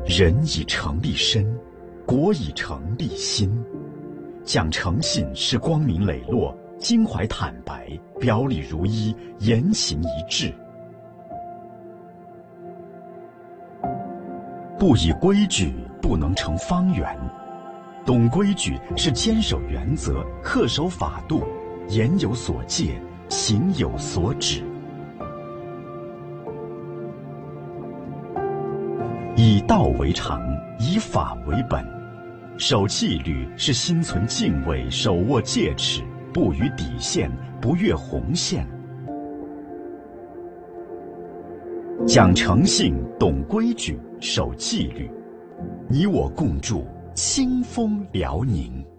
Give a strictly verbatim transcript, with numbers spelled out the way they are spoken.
人以诚立身，国以诚立心。讲诚信是光明磊落，襟怀坦白，表里如一，言行一致。不以规矩，不能成方圆。懂规矩是坚守原则，恪守法度，言有所戒，行有所止。以道为常，以法为本。守纪律是心存敬畏，手握戒尺，不逾底线，不越红线。讲诚信，懂规矩，守纪律，你我共筑清风辽宁。